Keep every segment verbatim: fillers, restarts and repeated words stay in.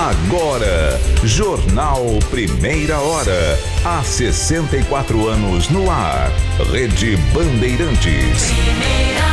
Agora, Jornal Primeira Hora. Há sessenta e quatro anos no ar. Rede Bandeirantes. Primeira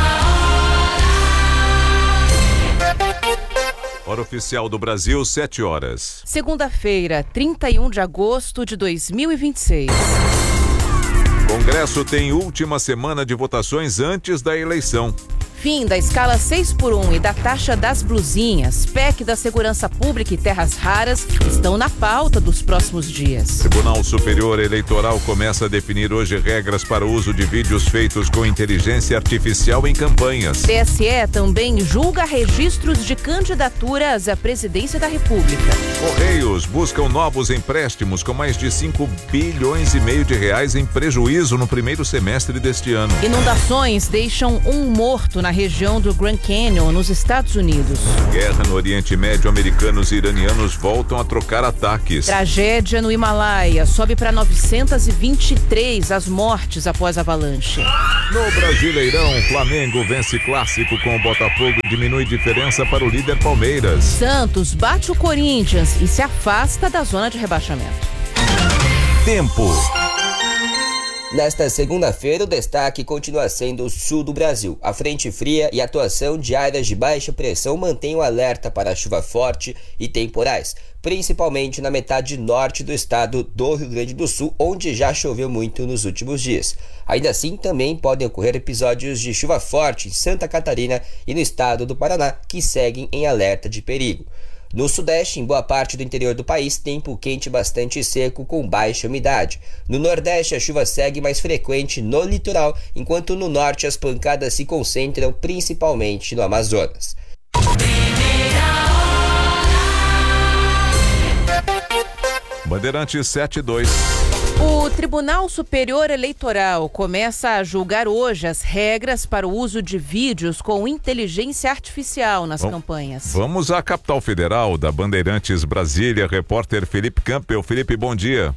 hora. Hora oficial do Brasil, sete horas. Segunda-feira, trinta e um de agosto de dois mil e vinte e seis. Congresso tem última semana de votações antes da eleição. Fim da escala seis por um e da taxa das blusinhas, P E C da Segurança Pública e Terras Raras estão na pauta dos próximos dias. Tribunal Superior Eleitoral começa a definir hoje regras para o uso de vídeos feitos com inteligência artificial em campanhas. T S E também julga registros de candidaturas à presidência da República. Correios buscam novos empréstimos com mais de cinco bilhões e meio de reais em prejuízo no primeiro semestre deste ano. Inundações deixam um morto na região do Grand Canyon, nos Estados Unidos. Guerra no Oriente Médio, americanos e iranianos voltam a trocar ataques. Tragédia no Himalaia, sobe para novecentos e vinte e três as mortes após avalanche. No Brasileirão, Flamengo vence clássico com o Botafogo e diminui diferença para o líder Palmeiras. Santos bate o Corinthians e se afasta da zona de rebaixamento. Tempo. Nesta segunda-feira, o destaque continua sendo o sul do Brasil. A frente fria e a atuação de áreas de baixa pressão mantêm o alerta para chuva forte e temporais, principalmente na metade norte do estado do Rio Grande do Sul, onde já choveu muito nos últimos dias. Ainda assim, também podem ocorrer episódios de chuva forte em Santa Catarina e no estado do Paraná, que seguem em alerta de perigo. No sudeste, em boa parte do interior do país, tempo quente bastante seco com baixa umidade. No nordeste, a chuva segue mais frequente no litoral, enquanto no norte as pancadas se concentram principalmente no Amazonas. Bandeirantes sete e dois. O Tribunal Superior Eleitoral começa a julgar hoje as regras para o uso de vídeos com inteligência artificial nas Bom, campanhas. Vamos à capital federal da Bandeirantes Brasília, repórter Felipe Campbell. Felipe, bom dia.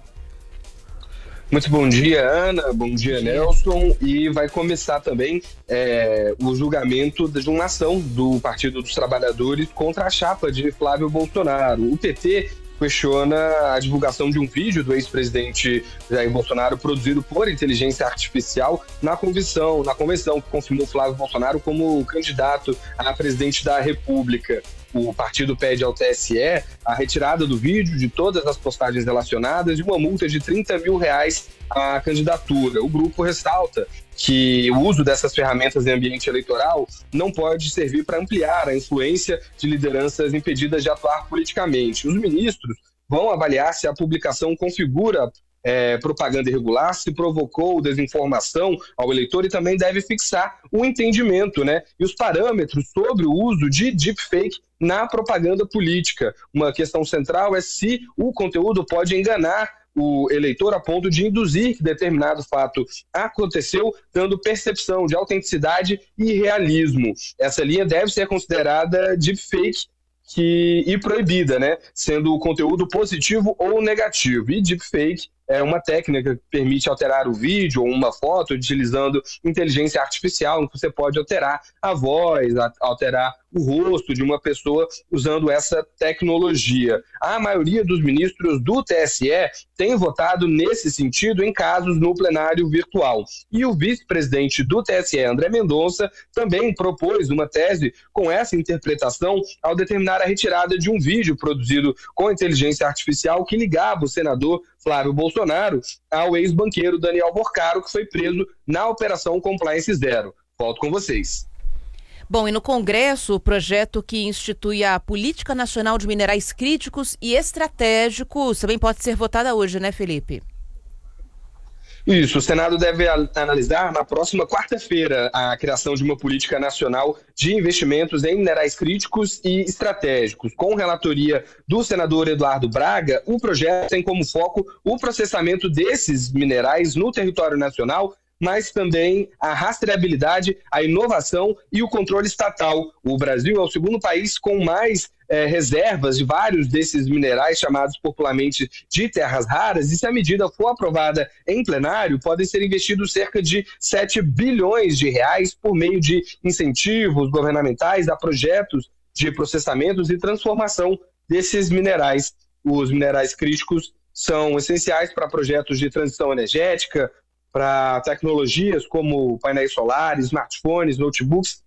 Muito bom dia, Ana. Bom dia, Nelson. E vai começar também é, o julgamento de uma ação do Partido dos Trabalhadores contra a chapa de Flávio Bolsonaro. O P T questiona a divulgação de um vídeo do ex-presidente Jair Bolsonaro produzido por inteligência artificial na convenção, na convenção que confirmou Flávio Bolsonaro como candidato a presidente da República. O partido pede ao T S E a retirada do vídeo de todas as postagens relacionadas e uma multa de trinta mil reais à candidatura. O grupo ressalta que o uso dessas ferramentas em ambiente eleitoral não pode servir para ampliar a influência de lideranças impedidas de atuar politicamente. Os ministros vão avaliar se a publicação configura É, propaganda irregular, se provocou desinformação ao eleitor e também deve fixar o entendimento, né, e os parâmetros sobre o uso de deepfake na propaganda política. Uma questão central é se o conteúdo pode enganar o eleitor a ponto de induzir que determinado fato aconteceu, dando percepção de autenticidade e realismo. Essa linha deve ser considerada deepfake que, e proibida, né, sendo o conteúdo positivo ou negativo. E deepfake é uma técnica que permite alterar o vídeo ou uma foto utilizando inteligência artificial, em que você pode alterar a voz, alterar o rosto de uma pessoa usando essa tecnologia. A maioria dos ministros do T S E tem votado nesse sentido em casos no plenário virtual. E o vice-presidente do T S E, André Mendonça, também propôs uma tese com essa interpretação ao determinar a retirada de um vídeo produzido com inteligência artificial que ligava o senador Flávio Bolsonaro ao ex-banqueiro Daniel Borcaro, que foi preso na Operação Compliance Zero. Volto com vocês. Bom, e no Congresso, o projeto que institui a Política Nacional de Minerais Críticos e Estratégicos também pode ser votada hoje, né, Felipe? Isso, o Senado deve analisar na próxima quarta-feira a criação de uma política nacional de investimentos em minerais críticos e estratégicos. Com relatoria do senador Eduardo Braga, o projeto tem como foco o processamento desses minerais no território nacional, mas também a rastreabilidade, a inovação e o controle estatal. O Brasil é o segundo país com mais é, reservas de vários desses minerais, chamados popularmente de terras raras, e se a medida for aprovada em plenário, podem ser investidos cerca de sete bilhões de reais por meio de incentivos governamentais a projetos de processamentos e transformação desses minerais. Os minerais críticos são essenciais para projetos de transição energética, para tecnologias como painéis solares, smartphones, notebooks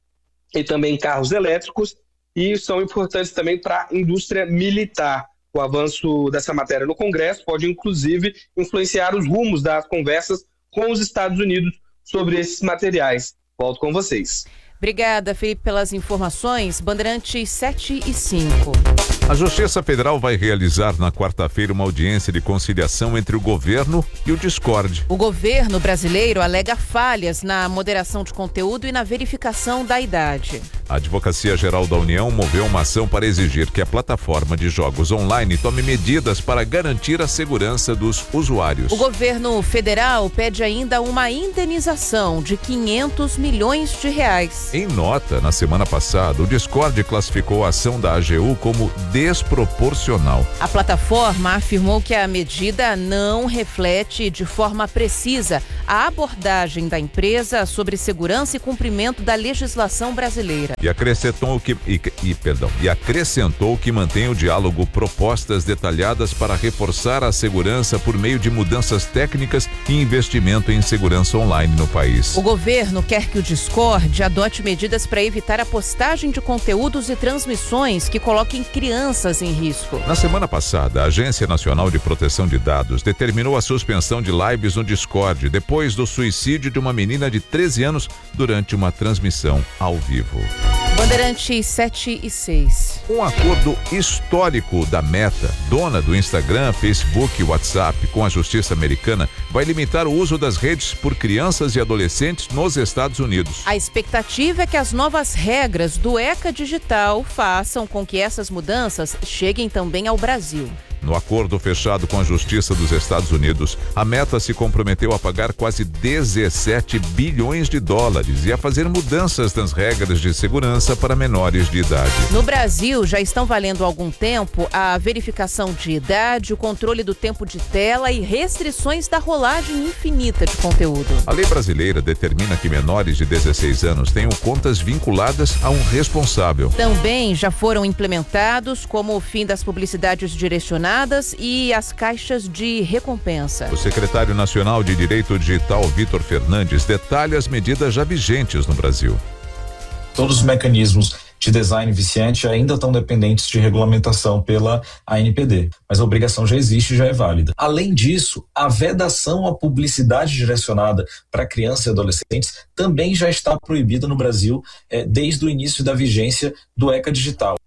e também carros elétricos, e são importantes também para a indústria militar. O avanço dessa matéria no Congresso pode, inclusive, influenciar os rumos das conversas com os Estados Unidos sobre esses materiais. Volto com vocês. Obrigada, Felipe, pelas informações. Bandeirantes sete e cinco. A Justiça Federal vai realizar na quarta-feira uma audiência de conciliação entre o governo e o Discord. O governo brasileiro alega falhas na moderação de conteúdo e na verificação da idade. A Advocacia Geral da União moveu uma ação para exigir que a plataforma de jogos online tome medidas para garantir a segurança dos usuários. O governo federal pede ainda uma indenização de quinhentos milhões de reais. Em nota, na semana passada, o Discord classificou a ação da A G U como desproporcional. A plataforma afirmou que a medida não reflete de forma precisa a abordagem da empresa sobre segurança e cumprimento da legislação brasileira. E acrescentou que, e, e, perdão, e acrescentou que mantém o diálogo propostas detalhadas para reforçar a segurança por meio de mudanças técnicas e investimento em segurança online no país. O governo quer que o Discord adote medidas para evitar a postagem de conteúdos e transmissões que coloquem crianças em risco. Na semana passada, a Agência Nacional de Proteção de Dados determinou a suspensão de lives no Discord depois do suicídio de uma menina de treze anos durante uma transmissão ao vivo. Bandeirantes sete e seis. Um acordo histórico da Meta, dona do Instagram, Facebook e WhatsApp, com a Justiça Americana, vai limitar o uso das redes por crianças e adolescentes nos Estados Unidos. A expectativa é que as novas regras do ECA Digital façam com que essas mudanças cheguem também ao Brasil. No acordo fechado com a Justiça dos Estados Unidos, a Meta se comprometeu a pagar quase dezessete bilhões de dólares e a fazer mudanças nas regras de segurança para menores de idade. No Brasil, já estão valendo há algum tempo a verificação de idade, o controle do tempo de tela e restrições da rolagem infinita de conteúdo. A lei brasileira determina que menores de dezesseis anos tenham contas vinculadas a um responsável. Também já foram implementados como o fim das publicidades direcionadas e as caixas de recompensa. O secretário nacional de Direito Digital, Vitor Fernandes, detalha as medidas já vigentes no Brasil. Todos os mecanismos de design viciante ainda estão dependentes de regulamentação pela A N P D, mas a obrigação já existe e já é válida. Além disso, a vedação à publicidade direcionada para crianças e adolescentes também já está proibida no Brasil eh, desde o início da vigência do ECA Digital.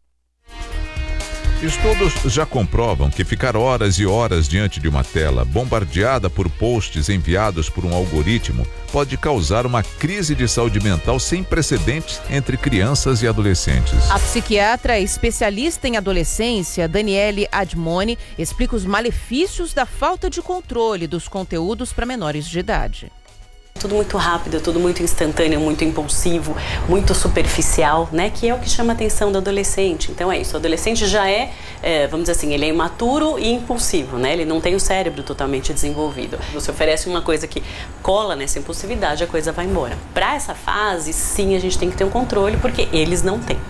Estudos já comprovam que ficar horas e horas diante de uma tela bombardeada por posts enviados por um algoritmo pode causar uma crise de saúde mental sem precedentes entre crianças e adolescentes. A psiquiatra especialista em adolescência, Daniele Admoni, explica os malefícios da falta de controle dos conteúdos para menores de idade. Tudo muito rápido, tudo muito instantâneo, muito impulsivo, muito superficial, né? Que é o que chama a atenção do adolescente. Então é isso, o adolescente já é, é, vamos dizer assim, ele é imaturo e impulsivo, né? Ele não tem o cérebro totalmente desenvolvido. Você oferece uma coisa que cola nessa impulsividade, a coisa vai embora. Para essa fase, sim, a gente tem que ter um controle, porque eles não têm.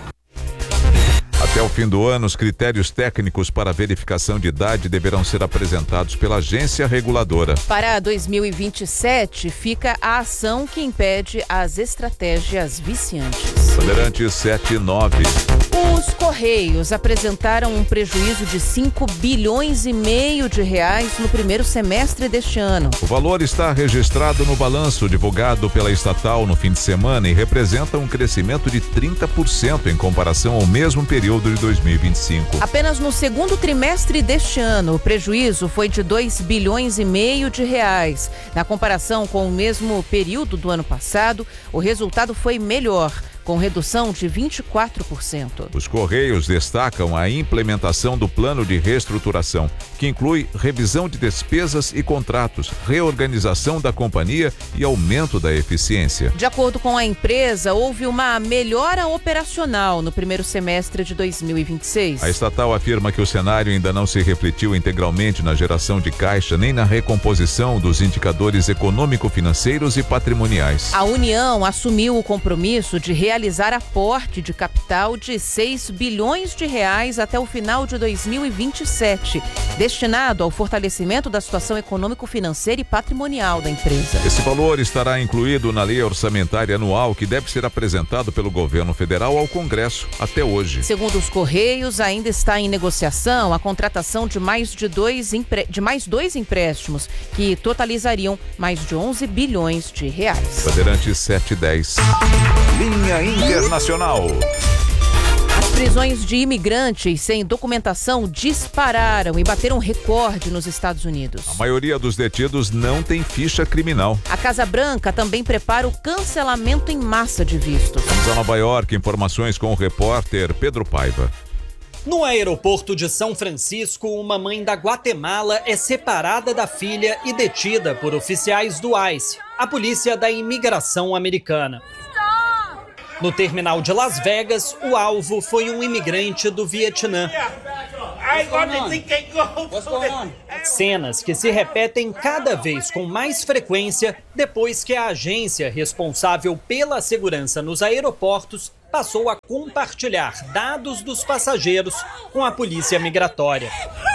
Até o fim do ano, os critérios técnicos para a verificação de idade deverão ser apresentados pela agência reguladora. Para dois mil e vinte e sete, fica a ação que impede as estratégias viciantes. Bandeirantes sete e nove. Os Correios apresentaram um prejuízo de cinco bilhões e meio de reais no primeiro semestre deste ano. O valor está registrado no balanço divulgado pela estatal no fim de semana e representa um crescimento de trinta por cento em comparação ao mesmo período de dois mil e vinte e cinco. Apenas no segundo trimestre deste ano, o prejuízo foi de dois bilhões e meio de reais. Na comparação com o mesmo período do ano passado, o resultado foi melhor, com redução de vinte e quatro por cento. Os Correios destacam a implementação do plano de reestruturação, que inclui revisão de despesas e contratos, reorganização da companhia e aumento da eficiência. De acordo com a empresa, houve uma melhora operacional no primeiro semestre de dois mil e vinte e seis. A estatal afirma que o cenário ainda não se refletiu integralmente na geração de caixa nem na recomposição dos indicadores econômico-financeiros e patrimoniais. A União assumiu o compromisso de realizar realizar aporte de capital de seis bilhões de reais até o final de dois mil e vinte e sete, destinado ao fortalecimento da situação econômico-financeira e patrimonial da empresa. Esse valor estará incluído na lei orçamentária anual que deve ser apresentado pelo governo federal ao Congresso até hoje. Segundo os Correios, ainda está em negociação a contratação de mais de dois, empre... de mais dois empréstimos, que totalizariam mais de onze bilhões de reais. Bandeirantes sete e dez. Linha Internacional. As prisões de imigrantes sem documentação dispararam e bateram recorde nos Estados Unidos. A maioria dos detidos não tem ficha criminal. A Casa Branca também prepara o cancelamento em massa de vistos. Vamos a Nova York, informações com o repórter Pedro Paiva. No aeroporto de São Francisco, uma mãe da Guatemala é separada da filha e detida por oficiais do ICE, a polícia da imigração americana. No terminal de Las Vegas, o alvo foi um imigrante do Vietnã. Cenas que se repetem cada vez com mais frequência depois que a agência responsável pela segurança nos aeroportos passou a compartilhar dados dos passageiros com a polícia migratória.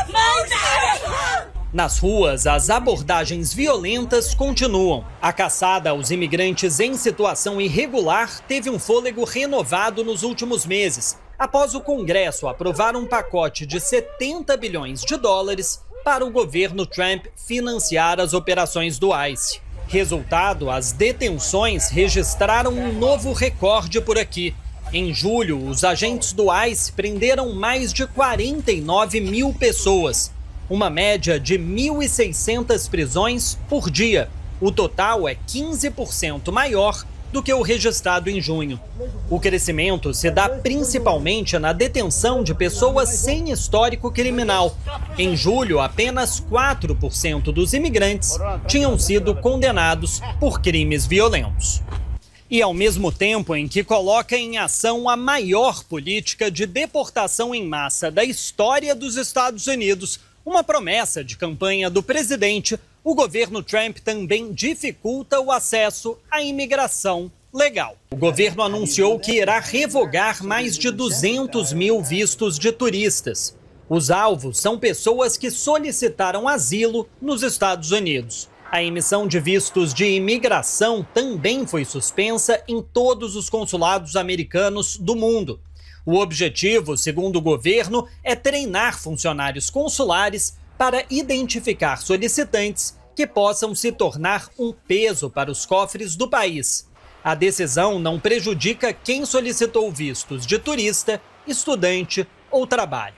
Nas ruas, as abordagens violentas continuam. A caçada aos imigrantes em situação irregular teve um fôlego renovado nos últimos meses, após o Congresso aprovar um pacote de setenta bilhões de dólares para o governo Trump financiar as operações do ICE. Resultado, as detenções registraram um novo recorde por aqui. Em julho, os agentes do ICE prenderam mais de quarenta e nove mil pessoas, uma média de mil e seiscentas prisões por dia. O total é quinze por cento maior do que o registrado em junho. O crescimento se dá principalmente na detenção de pessoas sem histórico criminal. Em julho, apenas quatro por cento dos imigrantes tinham sido condenados por crimes violentos. E ao mesmo tempo em que coloca em ação a maior política de deportação em massa da história dos Estados Unidos, uma promessa de campanha do presidente, o governo Trump também dificulta o acesso à imigração legal. O governo anunciou que irá revogar mais de duzentos mil vistos de turistas. Os alvos são pessoas que solicitaram asilo nos Estados Unidos. A emissão de vistos de imigração também foi suspensa em todos os consulados americanos do mundo. O objetivo, segundo o governo, é treinar funcionários consulares para identificar solicitantes que possam se tornar um peso para os cofres do país. A decisão não prejudica quem solicitou vistos de turista, estudante ou trabalho.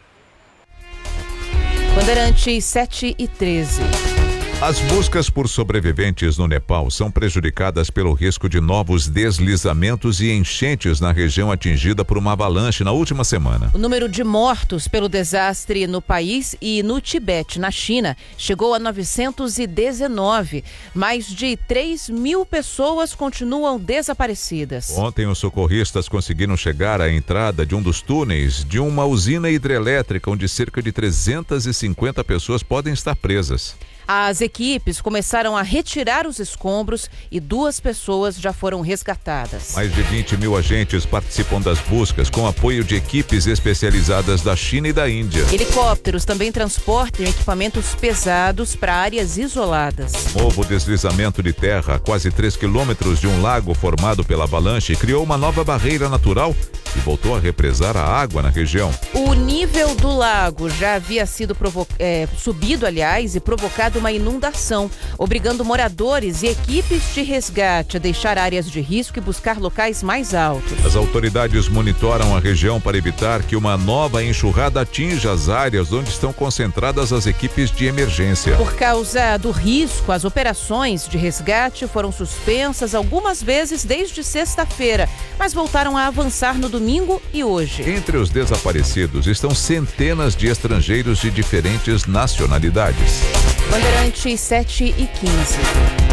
Bandeirantes sete e treze. As buscas por sobreviventes no Nepal são prejudicadas pelo risco de novos deslizamentos e enchentes na região atingida por uma avalanche na última semana. O número de mortos pelo desastre no país e no Tibete, na China, chegou a novecentos e dezenove. Mais de três mil pessoas continuam desaparecidas. Ontem, os socorristas conseguiram chegar à entrada de um dos túneis de uma usina hidrelétrica onde cerca de trezentas e cinquenta pessoas podem estar presas. As equipes começaram a retirar os escombros e duas pessoas já foram resgatadas. Mais de vinte mil agentes participam das buscas com apoio de equipes especializadas da China e da Índia. Helicópteros também transportam equipamentos pesados para áreas isoladas. Novo deslizamento de terra a quase três quilômetros de um lago formado pela avalanche criou uma nova barreira natural e voltou a represar a água na região. O nível do lago já havia sido provo- é, subido, aliás, e provocado uma inundação, obrigando moradores e equipes de resgate a deixar áreas de risco e buscar locais mais altos. As autoridades monitoram a região para evitar que uma nova enxurrada atinja as áreas onde estão concentradas as equipes de emergência. Por causa do risco, as operações de resgate foram suspensas algumas vezes desde sexta-feira, mas voltaram a avançar no domingo e hoje. Entre os desaparecidos estão centenas de estrangeiros de diferentes nacionalidades. Bandeirantes sete e quinze.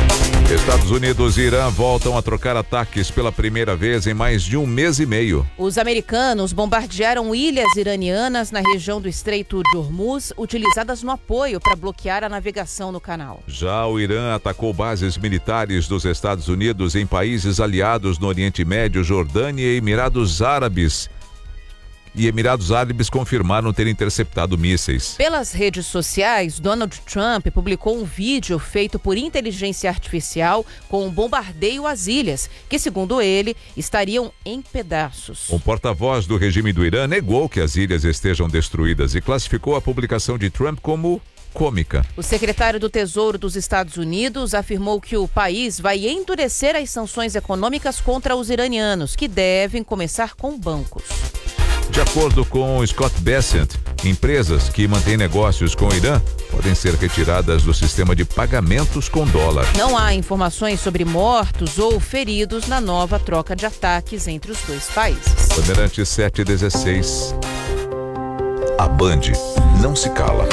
Estados Unidos e Irã voltam a trocar ataques pela primeira vez em mais de um mês e meio. Os americanos bombardearam ilhas iranianas na região do Estreito de Hormuz, utilizadas no apoio para bloquear a navegação no canal. Já o Irã atacou bases militares dos Estados Unidos em países aliados no Oriente Médio, Jordânia e Emirados Árabes. E Emirados Árabes confirmaram ter interceptado mísseis. Pelas redes sociais, Donald Trump publicou um vídeo feito por inteligência artificial com um bombardeio às ilhas, que, segundo ele, estariam em pedaços. Um porta-voz do regime do Irã negou que as ilhas estejam destruídas e classificou a publicação de Trump como cômica. O secretário do Tesouro dos Estados Unidos afirmou que o país vai endurecer as sanções econômicas contra os iranianos, que devem começar com bancos. De acordo com Scott Bessent, empresas que mantêm negócios com o Irã podem ser retiradas do sistema de pagamentos com dólar. Não há informações sobre mortos ou feridos na nova troca de ataques entre os dois países. Bandeirante sete e dezesseis. A Band não se cala.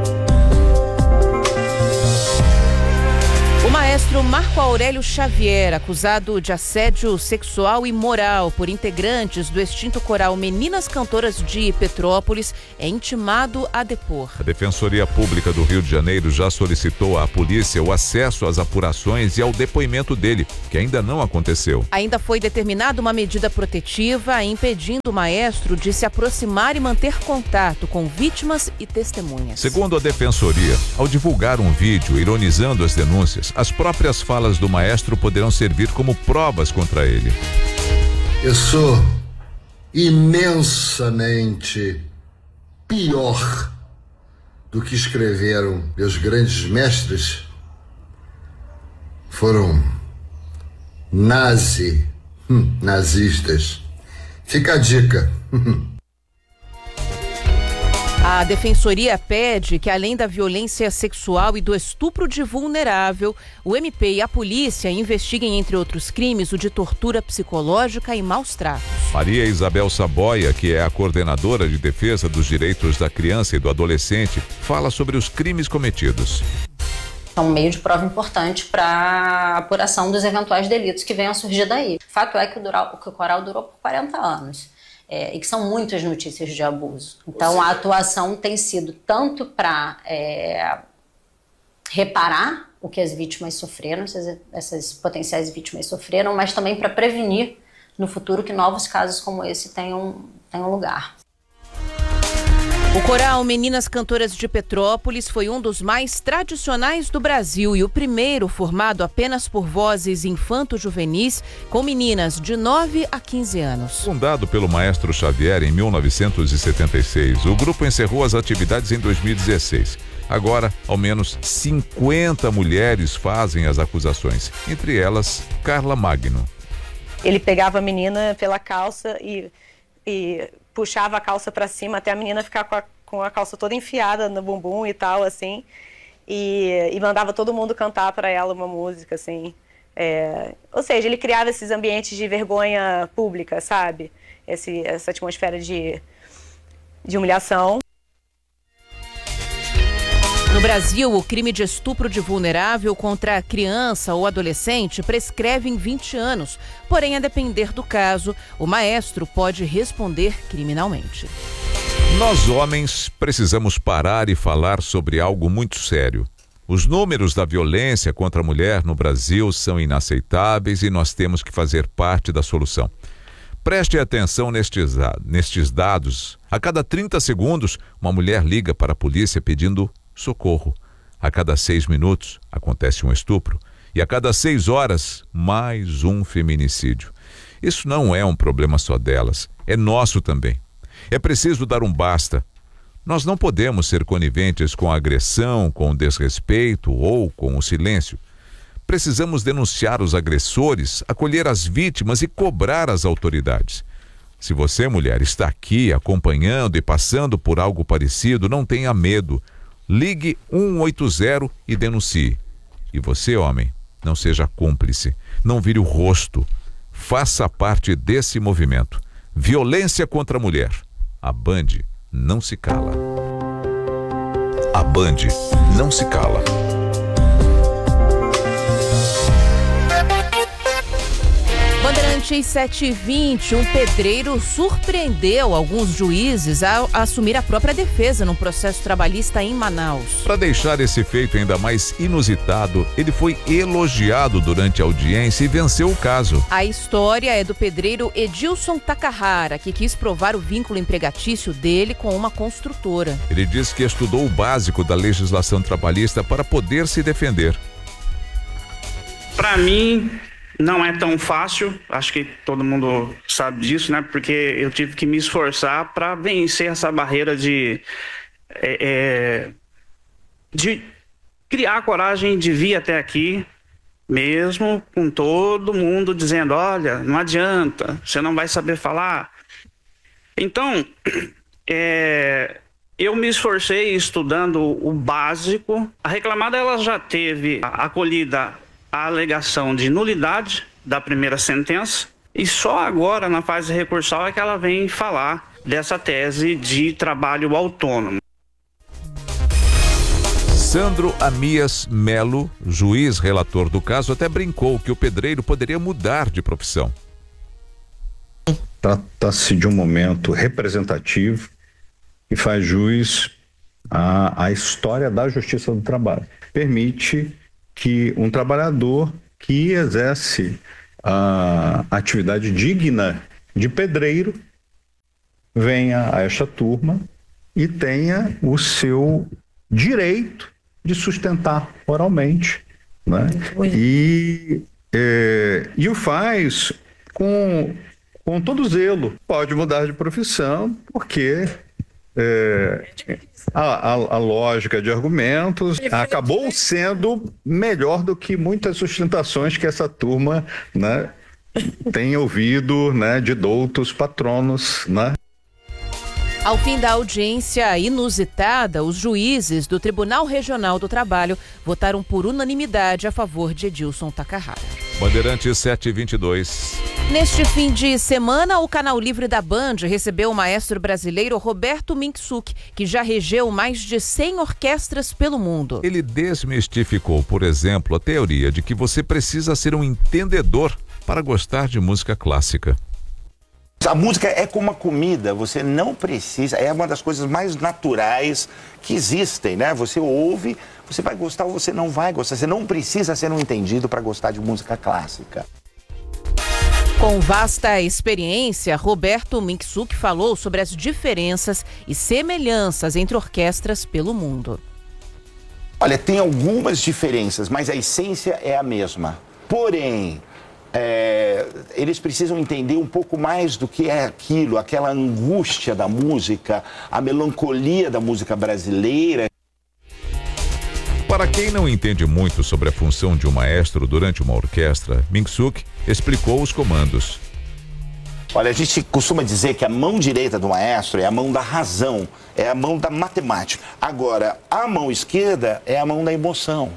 O maestro Marco Aurélio Xavier, acusado de assédio sexual e moral por integrantes do extinto coral Meninas Cantoras de Petrópolis, é intimado a depor. A Defensoria Pública do Rio de Janeiro já solicitou à polícia o acesso às apurações e ao depoimento dele, que ainda não aconteceu. Ainda foi determinada uma medida protetiva impedindo o maestro de se aproximar e manter contato com vítimas e testemunhas. Segundo a Defensoria, ao divulgar um vídeo ironizando as denúncias, as próprias falas do maestro poderão servir como provas contra ele. Eu sou imensamente pior do que escreveram meus grandes mestres. Foram nazi, hum, nazistas. Fica a dica. A Defensoria pede que, além da violência sexual e do estupro de vulnerável, o M P e a polícia investiguem, entre outros crimes, o de tortura psicológica e maus tratos. Maria Isabel Saboia, que é a coordenadora de defesa dos direitos da criança e do adolescente, fala sobre os crimes cometidos. É um meio de prova importante para a apuração dos eventuais delitos que venham a surgir daí. O fato é que o, dural, que o coral durou por quarenta anos. É, e que são muitas notícias de abuso. Então, a atuação tem sido tanto para é, reparar o que as vítimas sofreram, essas, essas potenciais vítimas sofreram, mas também para prevenir no futuro que novos casos como esse tenham, tenham lugar. O coral Meninas Cantoras de Petrópolis foi um dos mais tradicionais do Brasil e o primeiro formado apenas por vozes infanto-juvenis com meninas de nove a quinze anos. Fundado pelo maestro Xavier em mil novecentos e setenta e seis, o grupo encerrou as atividades em dois mil e dezesseis. Agora, ao menos cinquenta mulheres fazem as acusações, entre elas Carla Magno. Ele pegava a menina pela calça e... e... puxava a calça pra cima até a menina ficar com a, com a calça toda enfiada no bumbum e tal, assim. E, e mandava todo mundo cantar pra ela uma música, assim. É, ou seja, ele criava esses ambientes de vergonha pública, sabe? Esse, essa atmosfera de, de humilhação. No Brasil, o crime de estupro de vulnerável contra criança ou adolescente prescreve em vinte anos. Porém, a depender do caso, o maestro pode responder criminalmente. Nós, homens, precisamos parar e falar sobre algo muito sério. Os números da violência contra a mulher no Brasil são inaceitáveis e nós temos que fazer parte da solução. Preste atenção nestes, nestes dados. A cada trinta segundos, uma mulher liga para a polícia pedindo socorro. A cada seis minutos acontece um estupro e a cada seis horas mais um feminicídio. Isso não é um problema só delas, é nosso também. É preciso dar um basta. Nós não podemos ser coniventes com a agressão, com o desrespeito ou com o silêncio. Precisamos denunciar os agressores, acolher as vítimas e cobrar as autoridades. Se você, mulher, está aqui acompanhando e passando por algo parecido, não tenha medo. Ligue um oito zero e denuncie. E você, homem, não seja cúmplice. Não vire o rosto. Faça parte desse movimento. Violência contra a mulher. A Band não se cala. A Band não se cala. Bandeirantes sete e vinte, um pedreiro surpreendeu alguns juízes ao assumir a própria defesa num processo trabalhista em Manaus. Para deixar esse feito ainda mais inusitado, ele foi elogiado durante a audiência e venceu o caso. A história é do pedreiro Edilson Takahara, que quis provar o vínculo empregatício dele com uma construtora. Ele diz que estudou o básico da legislação trabalhista para poder se defender. Para mim, não é tão fácil, acho que todo mundo sabe disso, né? Porque eu tive que me esforçar para vencer essa barreira de, é, é, de criar a coragem de vir até aqui, mesmo com todo mundo dizendo, olha, não adianta, você não vai saber falar. Então, é, eu me esforcei estudando o básico. A reclamada ela já teve acolhida a alegação de nulidade da primeira sentença e só agora, na fase recursal, é que ela vem falar dessa tese de trabalho autônomo. Sandro Amias Melo, juiz relator do caso, até brincou que o pedreiro poderia mudar de profissão. Trata-se de um momento representativo e faz jus à, à história da justiça do trabalho. Permite que um trabalhador que exerce a atividade digna de pedreiro venha a esta turma e tenha o seu direito de sustentar oralmente, né? E, é, e o faz com, com todo zelo. Pode mudar de profissão porque é, a, a, a lógica de argumentos acabou sendo melhor do que muitas sustentações que essa turma, né, tem ouvido, né, de doutos patronos, né? Ao fim da audiência inusitada, os juízes do Tribunal Regional do Trabalho votaram por unanimidade a favor de Edilson Takahara. Bandeirantes sete e vinte e dois. Neste fim de semana, o Canal Livre da Band recebeu o maestro brasileiro Roberto Minczuk, que já regeu mais de cem orquestras pelo mundo. Ele desmistificou, por exemplo, a teoria de que você precisa ser um entendedor para gostar de música clássica. A música é como a comida, você não precisa, é uma das coisas mais naturais que existem, né? Você ouve, você vai gostar ou você não vai gostar, você não precisa ser um entendido para gostar de música clássica. Com vasta experiência, Roberto Minczuk falou sobre as diferenças e semelhanças entre orquestras pelo mundo. Olha, tem algumas diferenças, mas a essência é a mesma. Porém, É, eles precisam entender um pouco mais do que é aquilo, aquela angústia da música, a melancolia da música brasileira. Para quem não entende muito sobre a função de um maestro durante uma orquestra, Minczuk explicou os comandos. Olha, a gente costuma dizer que a mão direita do maestro é a mão da razão, é a mão da matemática. Agora, a mão esquerda é a mão da emoção.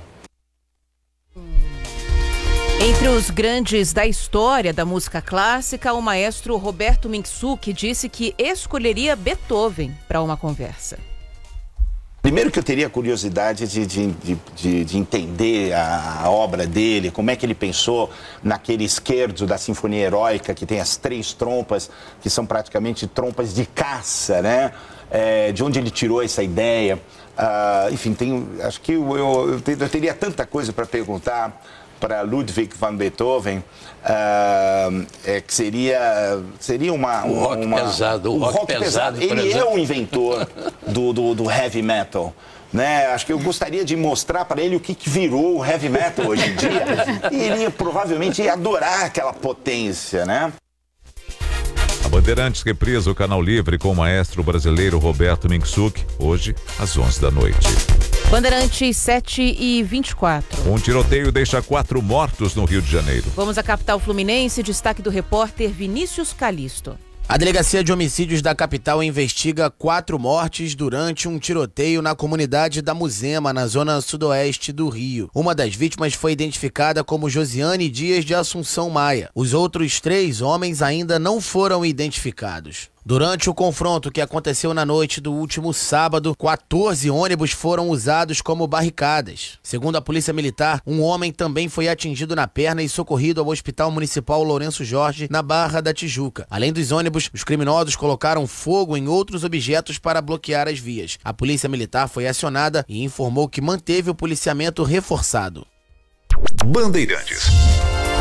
Entre os grandes da história da música clássica, o maestro Roberto Minczuk disse que escolheria Beethoven para uma conversa. Primeiro que eu teria curiosidade de, de, de, de entender a, a obra dele, como é que ele pensou naquele scherzo da Sinfonia Heróica, que tem as três trompas, que são praticamente trompas de caça, né? É, de onde ele tirou essa ideia. Uh, enfim, tem, acho que eu, eu, eu teria tanta coisa para perguntar para Ludwig van Beethoven, uh, é, que seria, seria uma... O rock uma, pesado. O, o rock, rock pesado, pesado Ele é o inventor do, do, do heavy metal. Né? Acho que eu gostaria de mostrar para ele o que, que virou o heavy metal hoje em dia. E ele ia, provavelmente ia adorar aquela potência, né? A Bandeirantes reprisa o Canal Livre com o maestro brasileiro Roberto Minczuk, hoje às onze da noite. Bandeirantes sete e vinte e quatro. Um tiroteio deixa quatro mortos no Rio de Janeiro. Vamos à capital fluminense, destaque do repórter Vinícius Calisto. A Delegacia de Homicídios da capital investiga quatro mortes durante um tiroteio na comunidade da Muzema, na zona sudoeste do Rio. Uma das vítimas foi identificada como Josiane Dias de Assunção Maia. Os outros três homens ainda não foram identificados. Durante o confronto que aconteceu na noite do último sábado, quatorze ônibus foram usados como barricadas. Segundo a Polícia Militar, um homem também foi atingido na perna e socorrido ao Hospital Municipal Lourenço Jorge, na Barra da Tijuca. Além dos ônibus, os criminosos colocaram fogo em outros objetos para bloquear as vias. A Polícia Militar foi acionada e informou que manteve o policiamento reforçado. Bandeirantes.